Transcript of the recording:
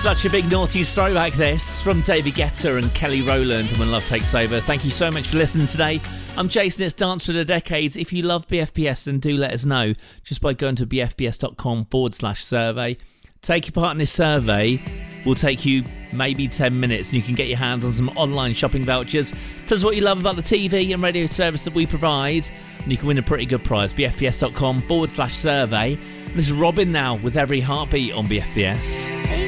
Such a big naughty throwback this from David Guetta and Kelly Rowland When Love Takes Over. Thank you so much for listening today. I'm Jason, it's Dance for the Decades. If you love BFBS, then do let us know just by going to bfbs.com/survey. Take your part in this survey. Will take you maybe 10 minutes and you can get your hands on some online shopping vouchers. Tell us what you love about the TV and radio service that we provide and you can win a pretty good prize. bfbs.com/survey. This is Robin now with Every Heartbeat on BFBS.